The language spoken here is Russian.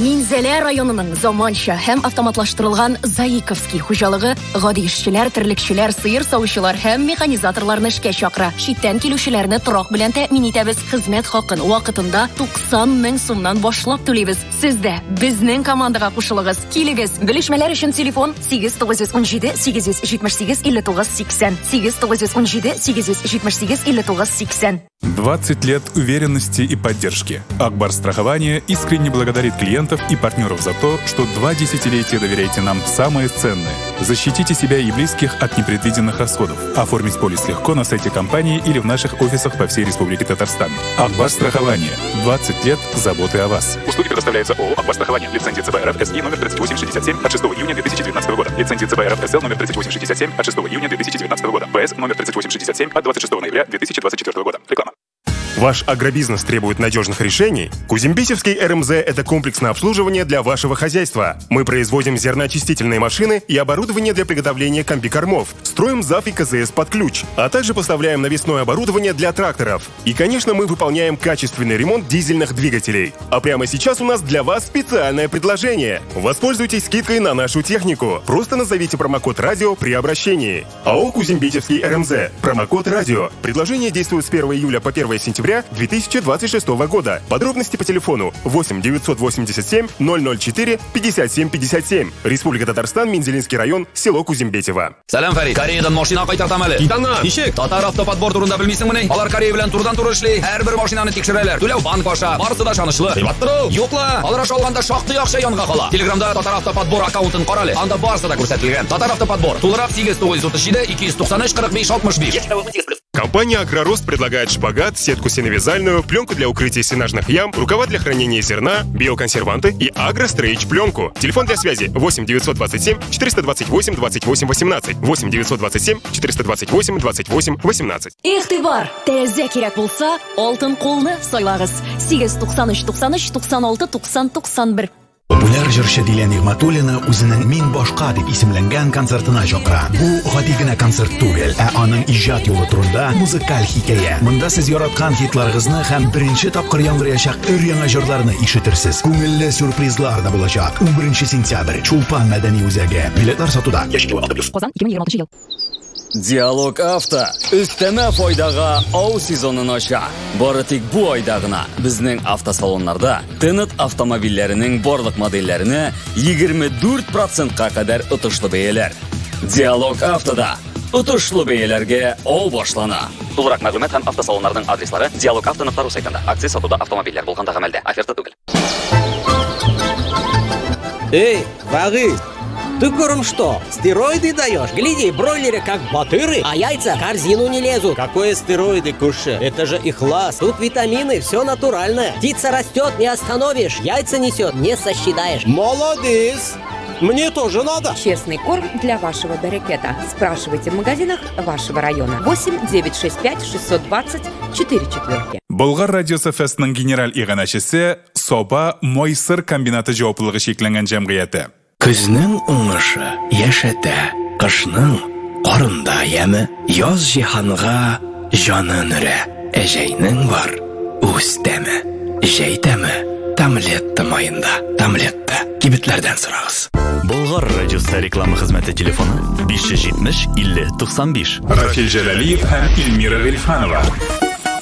Минзәлә районының заманча һәм автоматлаштырылган Заиковский хуҗалыгы гади эшчеләр, терлекчеләр, сыер савучылар һәм механизаторларны эшкә чакыра. Читтән килүчеләрне торак белән тәэмин итәбез. Хезмәт хакын вакытында 90 мең сумнан башлап түлибез. Сез дә безнең командага кушылыгыз. Килегез. Белешмәләр өчен телефон 8917 878 59 80. 8917 878 59 80. 20 лет уверенности и поддержки. Акбар страхование искренне благодарит клиентов и партнеров за то, что 2 десятилетия доверяете нам самое ценное. Защитите себя и близких от непредвиденных расходов. Оформить полис легко на сайте компании или в наших офисах по всей Республике Татарстан. Акбар страхование. 20 лет заботы о вас. Услуги предоставляются ООО «Акбар страхование». Лицензия ЦБ РФ СИ номер 3867 от 6 июня 2019 года. Лицензия ЦБ РФ СЛ номер 3867 от 6 июня 2019 года. ПС номер 3867 от 26 ноября 2024 года. Реклама. Ваш агробизнес требует надежных решений? Кузембисевский РМЗ – это комплексное обслуживание для вашего хозяйства. Мы производим зерноочистительные машины и оборудование для приготовления комбикормов, строим ЗАФ и КЗС под ключ, а также поставляем навесное оборудование для тракторов. И, конечно, мы выполняем качественный ремонт дизельных двигателей. А прямо сейчас у нас для вас специальное предложение. Воспользуйтесь скидкой на нашу технику. Просто назовите промокод «Радио» при обращении. АО «Кузембисевский РМЗ». Промокод «Радио». Предложение действует с 1 июля по 1 сентября 2026 года. Подробности по телефону 8 987 004 57 57. Республика Татарстан, Мензелинский район, село Кузембетево. Салам, Фарид. Кореядан машина кайтартам әле. Китаңа. Ничек? Татар автоподбор турында белмисеңме? Алар Корея белән турдан-туры эшли. Һәрбер машинаны тикшерәләр. Түләү банк аша. Барысы да шанычлы. Кыйбаттыр. Юкла. Алар аша алганда шактый акча янга кала. Телеграмда Татар автоподбор аккаунтын карале. Анда барысы да күрсәтелгән. Татар автоподбор. Тулырак 8937 293 45 65. Компания «Агророст» предлагает шпагат, сетку сеновязальную, пленку для укрытия сенажных ям, рукава для хранения зерна, биоконсерванты и агрострейч пленку. Телефон для связи 8 927 428 28 18. 8 927 428 28 18. Игътибар! Тәрәзә кирәк булса, алтын кулны сайлагыз. 893 93 96 90 91. Популяр җырчы Дилә Нигъмәтуллина үзенең «Мин башка» дип исемләнгән концертына чакыра. Бу гади генә концерт түгел, ә аның иҗат юлы турында музыкаль хикәя. Монда сез яраткан хитларыгызны һәм беренче тапкыр яңгыраячак өр-яңа җырларны ишетерсез. Күңелле сюрпризлар да булачак. 11 сентябрь Чулпан мәдәни үзәге. Билетлар сатуда. Казан 2026 ел. Диалог авто өстәмә файдага ау сезонын ача. Бары тик бу айда гына безнең автосалоннарда Тенет автомобильләренең барлык модельләренә 24%-ка кадәр отышлы бәяләр. Диалог автода отышлы бәяләргә ау башлана. Тулырак мәгълүмат һәм автосалоннарның адреслары dialogavto.ru сайтында. Акция сатуда автомобильләр булганда гамәлдә. Оферта түгел. Эй, Вагы! Ты корм что? Стероиды даешь? Гляди, бройлеры как батыры, а яйца в корзину не лезут. Какое стероиды, Куша? Это же ихлас. Тут витамины, все натуральное. Птица растет, не остановишь. Яйца несет, не сосчитаешь. Молодец! Мне тоже надо. Честный корм для вашего берекета. Спрашивайте в магазинах вашего района. 8 965 620 44. Болгар радиосы фестның генераль иганәчесе Соба Мойсыр комбинаты җаваплылыгы шикләнгән җәмгыяте. Көзнең уңышы яшәтә, кышның карында яме, яз җиһанга җаны нуры, әҗәйнең бар үз тәме, җәй тәме, Тамлетта майында, Тамлетта кибетләрдән сорагыз. Болгар радиосы реклама хезмәте телефоны 570 50 95. Рафил Җәләлиев һәм Илмира Гыйльфанова.